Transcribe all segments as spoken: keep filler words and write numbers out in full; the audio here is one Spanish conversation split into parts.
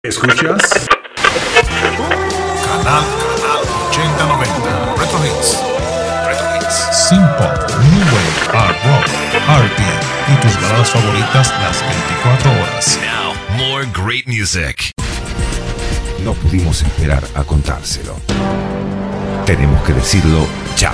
¿Escuchas? Canal, canal ochenta noventa. Retro Hits. Retro Hits. Synth-pop, New Wave, Art Rock, R and B y tus baladas favoritas las veinticuatro horas. Now, more great music. No pudimos esperar a contárselo. Tenemos que decirlo ya.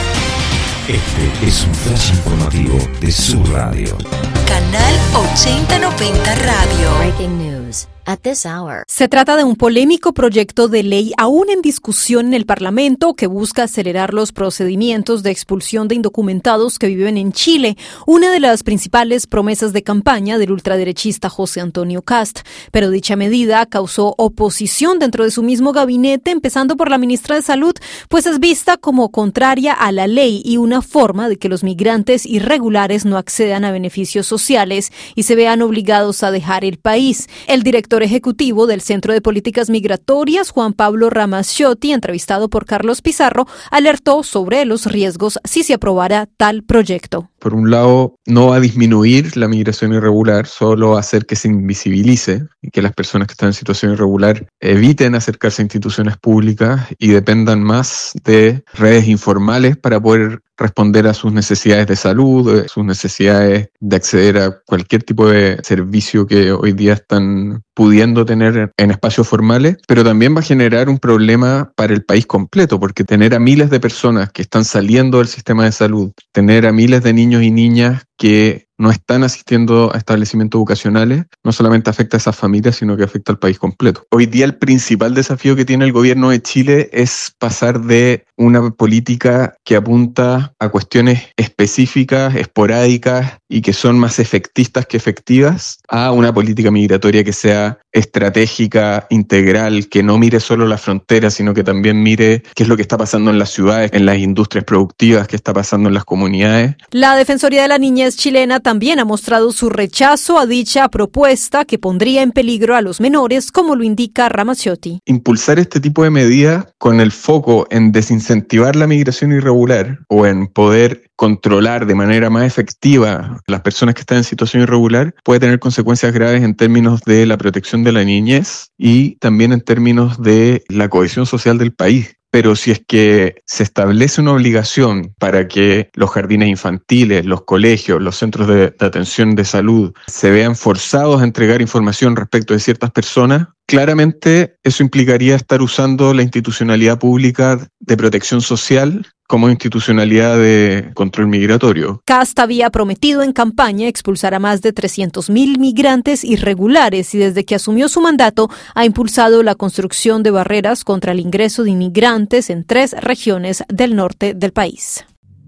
Este es un flash informativo de su radio. Canal ochenta noventa Radio. Breaking news at this hour. Se trata de un polémico proyecto de ley aún en discusión en el Parlamento que busca acelerar los procedimientos de expulsión de indocumentados que viven en Chile, una de las principales promesas de campaña del ultraderechista José Antonio Kast. Pero dicha medida causó oposición dentro de su mismo gabinete, empezando por la ministra de Salud, pues es vista como contraria a la ley y una forma de que los migrantes irregulares no accedan a beneficios sociales y se vean obligados a dejar el país. El director ejecutivo del Centro de Políticas Migratorias, Juan Pablo Ramaciotti, entrevistado por Carlos Pizarro, alertó sobre los riesgos si se aprobara tal proyecto. Por un lado, no va a disminuir la migración irregular, solo va a hacer que se invisibilice y que las personas que están en situación irregular eviten acercarse a instituciones públicas y dependan más de redes informales para poder responder a sus necesidades de salud, sus necesidades de acceder a cualquier tipo de servicio que hoy día están pudiendo tener en espacios formales, pero también va a generar un problema para el país completo, porque tener a miles de personas que están saliendo del sistema de salud, tener a miles de niños y niñas que no están asistiendo a establecimientos educacionales, no solamente afecta a esas familias, sino que afecta al país completo. Hoy día el principal desafío que tiene el gobierno de Chile es pasar de una política que apunta a cuestiones específicas, esporádicas y que son más efectistas que efectivas, a una política migratoria que sea estratégica, integral, que no mire solo la frontera, sino que también mire qué es lo que está pasando en las ciudades, en las industrias productivas, qué está pasando en las comunidades. La Defensoría de la Niñez chilena también ha mostrado su rechazo a dicha propuesta que pondría en peligro a los menores, como lo indica Ramaciotti. Impulsar este tipo de medidas con el foco en desincentivar la migración irregular o en poder controlar de manera más efectiva las personas que están en situación irregular puede tener consecuencias graves en términos de la protección de la niñez y también en términos de la cohesión social del país. Pero si es que se establece una obligación para que los jardines infantiles, los colegios, los centros de, de atención de salud se vean forzados a entregar información respecto de ciertas personas, claramente eso implicaría estar usando la institucionalidad pública de protección social como institucionalidad de control migratorio. Kast había prometido en campaña expulsar a más de trescientos mil migrantes irregulares y desde que asumió su mandato ha impulsado la construcción de barreras contra el ingreso de inmigrantes en tres regiones del norte del país.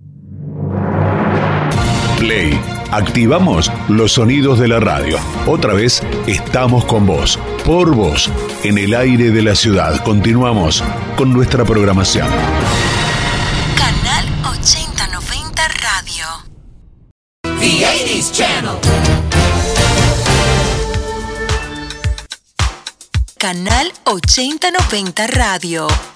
Play. Activamos los sonidos de la radio. Otra vez estamos con vos, por vos, en el aire de la ciudad. Continuamos con nuestra programación. Canal ochenta noventa Radio. The ochenta Channel. Canal ochenta noventa Radio.